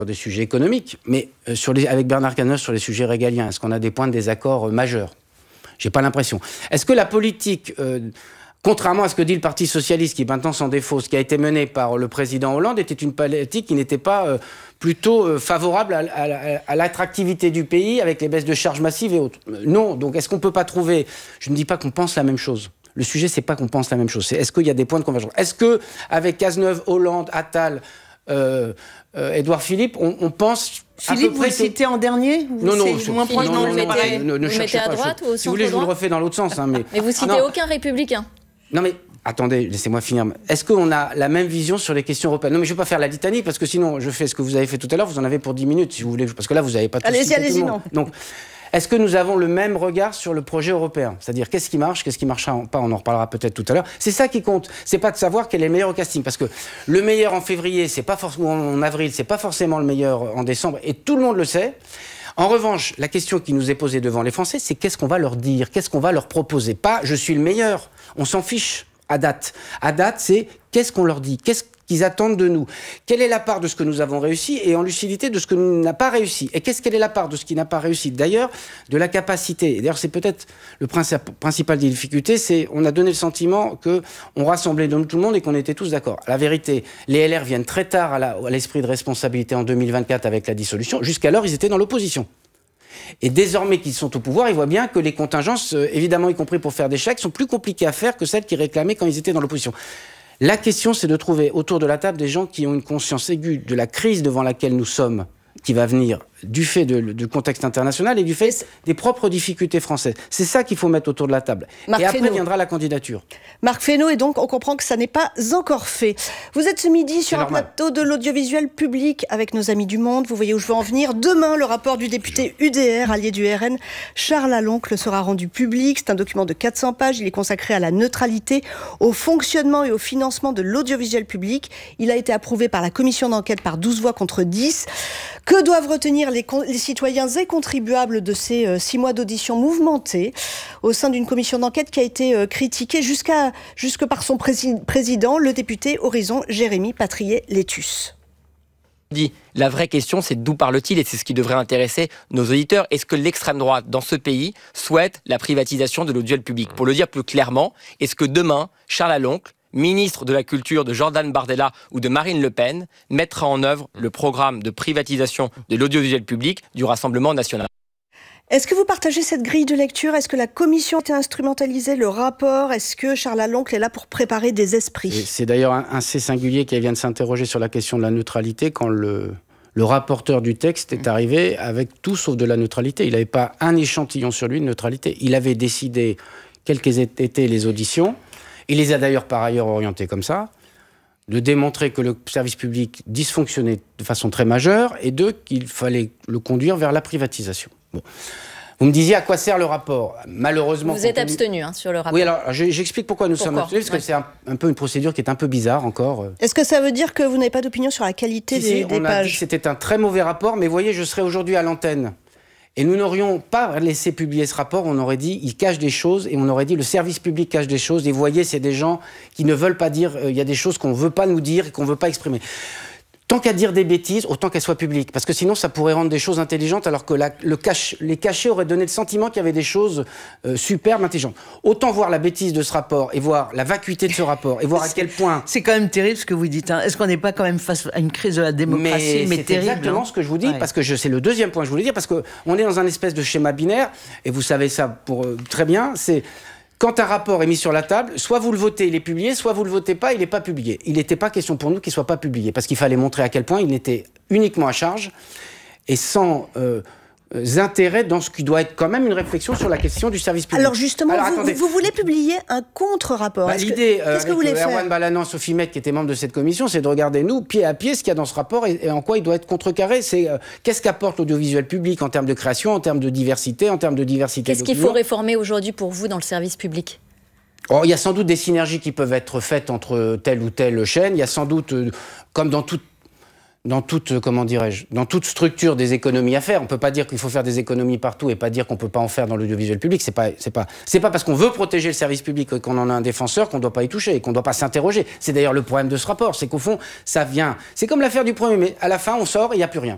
sur des sujets économiques, mais avec Bernard Cazeneuve sur les sujets régaliens, est-ce qu'on a des points de désaccord majeurs? J'ai pas l'impression. Est-ce que la politique, contrairement à ce que dit le Parti socialiste, qui maintenant s'en défausse, qui a été menée par le président Hollande, était une politique qui n'était pas plutôt favorable à l'attractivité du pays avec les baisses de charges massives et autres? Non. Donc est-ce qu'on peut pas trouver... Je ne dis pas qu'on pense la même chose. Le sujet, c'est pas qu'on pense la même chose. C'est est-ce qu'il y a des points de convergence? Est-ce que avec Cazeneuve, Hollande, Attal, Édouard Philippe, on pense... Philippe, vous le citez en dernier? Non, moins proche, vous le mettez à droite ou au centre-droit? Si vous voulez, je vous le refais dans l'autre sens. Mais vous citez aucun républicain. Non mais, attendez, laissez-moi finir. Est-ce qu'on a la même vision sur les questions européennes? Non mais je ne vais pas faire la litanie, parce que sinon, je fais ce que vous avez fait tout à l'heure, vous en avez pour 10 minutes, si vous voulez, parce que là, vous n'avez pas tout cité tout le monde. Donc, est-ce que nous avons le même regard sur le projet européen? C'est-à-dire, qu'est-ce qui marche, qu'est-ce qui ne marchera pas? On en reparlera peut-être tout à l'heure. C'est ça qui compte. C'est pas de savoir quel est le meilleur au casting. Parce que le meilleur en février, c'est pas forcément en avril, c'est pas forcément le meilleur en décembre. Et tout le monde le sait. En revanche, la question qui nous est posée devant les Français, c'est qu'est-ce qu'on va leur dire? Qu'est-ce qu'on va leur proposer? Pas « je suis le meilleur ». On s'en fiche à date. À date, c'est qu'est-ce qu'on leur dit? Qu'est-ce qu'ils attendent de nous? Quelle est la part de ce que nous avons réussi et en lucidité de ce que nous n'avons pas réussi? Et quelle est la part de ce qui n'a pas réussi? D'ailleurs, de la capacité. Et d'ailleurs, c'est peut-être le principal des difficultés, c'est on a donné le sentiment qu'on rassemblait tout le monde et qu'on était tous d'accord. La vérité, les LR viennent très tard à l'esprit de responsabilité en 2024 avec la dissolution. Jusqu'alors, ils étaient dans l'opposition. Et désormais qu'ils sont au pouvoir, ils voient bien que les contingences, évidemment y compris pour faire des chèques, sont plus compliquées à faire que celles qu'ils réclamaient quand ils étaient dans l'opposition. La question, c'est de trouver autour de la table des gens qui ont une conscience aiguë de la crise devant laquelle nous sommes, qui va venir du fait du contexte international et du fait des propres difficultés françaises. C'est ça qu'il faut mettre autour de la table. Et après viendra la candidature. Marc Fesneau, et donc on comprend que ça n'est pas encore fait. Vous êtes ce midi sur un plateau de l'audiovisuel public avec nos amis du Monde. Vous voyez où je veux en venir. Demain, le rapport du député UDR, allié du RN, Charles Laloncle, sera rendu public. C'est un document de 400 pages. Il est consacré à la neutralité, au fonctionnement et au financement de l'audiovisuel public. Il a été approuvé par la commission d'enquête par 12 voix contre 10. Que doivent retenir les citoyens et contribuables de ces 6 mois d'audition mouvementée au sein d'une commission d'enquête qui a été critiquée jusque par son président, le député Horizon, Jérémy Patriet-Létus. La vraie question, c'est d'où parle-t-il? Et c'est ce qui devrait intéresser nos auditeurs. Est-ce que l'extrême droite, dans ce pays, souhaite la privatisation de l'audiovisuel public? Pour le dire plus clairement, est-ce que demain, Charles Laloncle, ministre de la Culture de Jordan Bardella ou de Marine Le Pen, mettra en œuvre le programme de privatisation de l'audiovisuel public du Rassemblement national? Est-ce que vous partagez cette grille de lecture? Est-ce que la commission a été instrumentalisée, le rapport? Est-ce que Charles Laloncle est là pour préparer des esprits? C'est d'ailleurs assez singulier qu'elle vienne s'interroger sur la question de la neutralité quand le rapporteur du texte est arrivé avec tout sauf de la neutralité. Il n'avait pas un échantillon sur lui de neutralité. Il avait décidé quelles étaient les auditions. Il les a d'ailleurs par ailleurs orientés comme ça, de démontrer que le service public dysfonctionnait de façon très majeure et qu'il fallait le conduire vers la privatisation. Bon. Vous me disiez à quoi sert le rapport? Malheureusement... Vous êtes abstenu sur le rapport. Oui, alors j'explique pourquoi nous sommes abstenus, parce que c'est un peu une procédure qui est un peu bizarre encore. Est-ce que ça veut dire que vous n'avez pas d'opinion sur la qualité des pages? On a dit que c'était un très mauvais rapport, mais vous voyez, je serais aujourd'hui à l'antenne. Et nous n'aurions pas laissé publier ce rapport, on aurait dit il cache des choses, et on aurait dit le service public cache des choses, et vous voyez, c'est des gens qui ne veulent pas dire, il y a des choses qu'on ne veut pas nous dire et qu'on ne veut pas exprimer. Tant qu'à dire des bêtises, autant qu'elles soient publiques. Parce que sinon, ça pourrait rendre des choses intelligentes, alors que les cachets auraient donné le sentiment qu'il y avait des choses superbes, intelligentes. Autant voir la bêtise de ce rapport, et voir la vacuité de ce rapport, et voir à quel point... C'est quand même terrible ce que vous dites. Est-ce qu'on n'est pas quand même face à une crise de la démocratie, mais c'est terrible, exactement ce que je vous dis, parce que c'est le deuxième point que je voulais dire, parce qu'on est dans un espèce de schéma binaire, et vous savez ça très bien, c'est... Quand un rapport est mis sur la table, soit vous le votez, il est publié, soit vous le votez pas, il n'est pas publié. Il n'était pas question pour nous qu'il ne soit pas publié, parce qu'il fallait montrer à quel point il n'était uniquement à charge et sans intérêt dans ce qui doit être quand même une réflexion sur la question du service public. Alors justement, vous voulez publier un contre-rapport. L'idée, avec Erwan Balanant, Sophie Maître, qui était membre de cette commission, c'est de regarder, nous, pied à pied, ce qu'il y a dans ce rapport et en quoi il doit être contrecarré. C'est qu'est-ce qu'apporte l'audiovisuel public en termes de création, en termes de diversité, Qu'est-ce qu'il faut réformer aujourd'hui pour vous dans le service public? Il y a sans doute des synergies qui peuvent être faites entre telle ou telle chaîne. Il y a sans doute, comme dans toute structure, des économies à faire. On ne peut pas dire qu'il faut faire des économies partout et pas dire qu'on ne peut pas en faire dans l'audiovisuel public. C'est pas parce qu'on veut protéger le service public et qu'on en a un défenseur qu'on ne doit pas y toucher et qu'on ne doit pas s'interroger. C'est d'ailleurs le problème de ce rapport. C'est qu'au fond, ça vient... C'est comme l'affaire du 1er mai. À la fin, on sort et il n'y a plus rien.